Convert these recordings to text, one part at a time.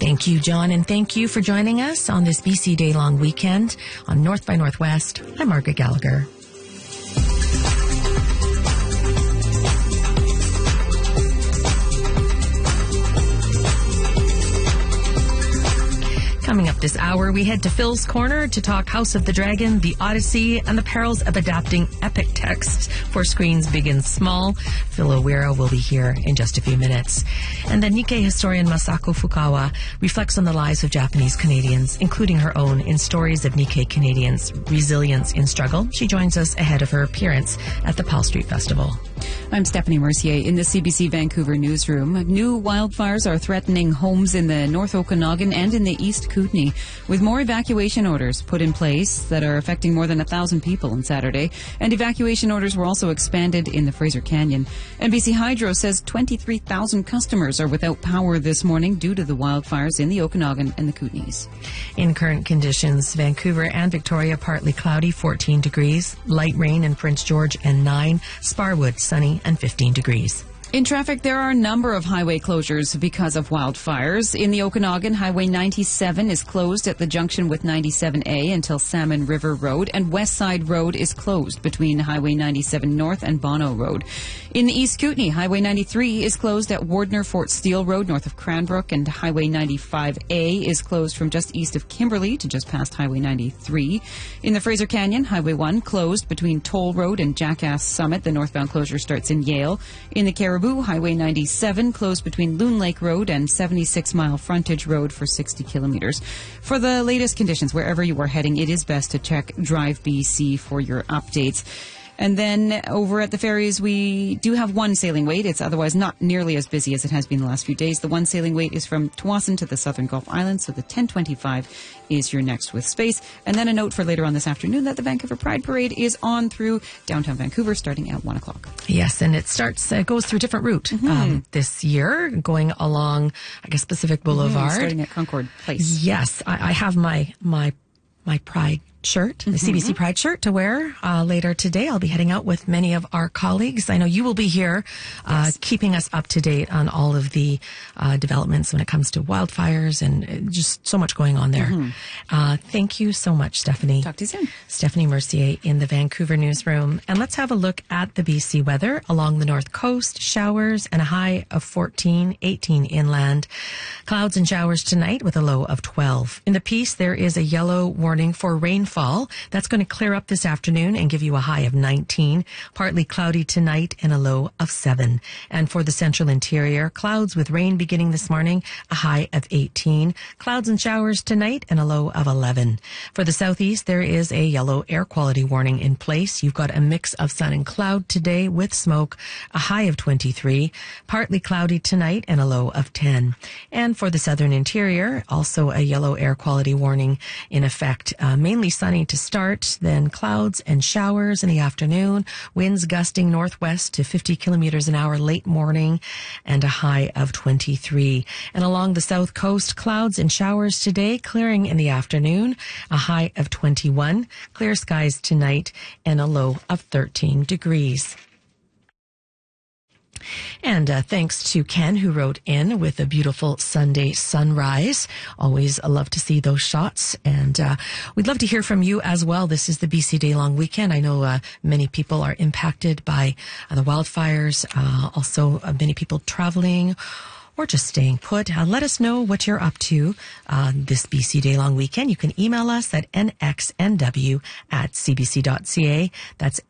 Thank you, John, and thank you for joining us on this BC Day-long weekend on North by Northwest. I'm Margaret Gallagher. Coming up this hour, we head to Phil's Corner to talk House of the Dragon, The Odyssey, and the perils of adapting epic texts for screens big and small. Phil Owira will be here in just a few minutes. And then Nikkei historian Masako Fukawa reflects on the lives of Japanese Canadians, including her own, in Stories of Nikkei Canadians, Resilience in Struggle. She joins us ahead of her appearance at the Pal Street Festival. I'm Stephanie Mercier in the CBC Vancouver newsroom. New wildfires are threatening homes in the North Okanagan and in the East Kootenay, with more evacuation orders put in place that are affecting more than 1,000 people on Saturday. And evacuation orders were also expanded in the Fraser Canyon. NBC Hydro says 23,000 customers are without power this morning due to the wildfires in the Okanagan and the Kootenays. In current conditions, Vancouver and Victoria partly cloudy, 14 degrees. Light rain in Prince George and 9. Sparwood, sunny and 15 degrees. In traffic, there are a number of highway closures because of wildfires. In the Okanagan, Highway 97 is closed at the junction with 97A until Salmon River Road, and West Side Road is closed between Highway 97 North and Bono Road. In the East Kootenay, Highway 93 is closed at Wardner Fort Steele Road north of Cranbrook, and Highway 95A is closed from just east of Kimberley to just past Highway 93. In the Fraser Canyon, Highway 1 closed between Toll Road and Jackass Summit. The northbound closure starts in Yale. In the Caribou, Highway 97 closed between Loon Lake Road and 76 Mile Frontage Road for 60 kilometers. For the latest conditions, wherever you are heading, it is best to check Drive BC for your updates. And then over at the ferries, we do have one sailing wait. It's otherwise not nearly as busy as it has been the last few days. The one sailing wait is from Tsawwassen to the Southern Gulf Islands, so the 1025 is your next with space. And then a note for later on this afternoon that the Vancouver Pride Parade is on through downtown Vancouver starting at 1 o'clock. Yes, and it goes through a different route this year, going along, I guess, Pacific Boulevard. Starting at Concord Place. Yes, I have my Pride shirt, the CBC Pride shirt to wear later today. I'll be heading out with many of our colleagues. I know you will be here keeping us up to date on all of the developments when it comes to wildfires and just so much going on there. Thank you so much, Stephanie. Talk to you soon. Stephanie Mercier in the Vancouver newsroom. And let's have a look at the BC weather along the north coast. Showers and a high of 14, 18 inland. Clouds and showers tonight with a low of 12. In the Peace, there is a yellow warning for rainfall. That's going to clear up this afternoon and give you a high of 19. Partly cloudy tonight and a low of 7. And for the central interior, clouds with rain beginning this morning, a high of 18. Clouds and showers tonight and a low of 11. For the southeast, there is a yellow air quality warning in place. You've got a mix of sun and cloud today with smoke, a high of 23. Partly cloudy tonight and a low of 10. And for the southern interior, also a yellow air quality warning in effect, mainly sunny to start, then clouds and showers in the afternoon, winds gusting northwest to 50 kilometers an hour late morning, and a high of 23. And along the south coast, clouds and showers today, clearing in the afternoon, a high of 21, clear skies tonight, and a low of 13 degrees. And thanks to Ken, who wrote in with a beautiful Sunday sunrise. Always love to see those shots. And we'd love to hear from you as well. This is the BC Day-long weekend. I know many people are impacted by the wildfires. Also, many people traveling or just staying put. Let us know what you're up to this BC Day-long weekend. You can email us at nxnw@cbc.ca. That's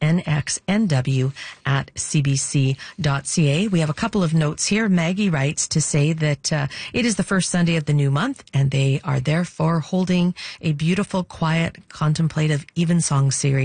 nxnw@cbc.ca. We have a couple of notes here. Maggie writes to say that it is the first Sunday of the new month, and they are therefore holding a beautiful, quiet, contemplative evensong series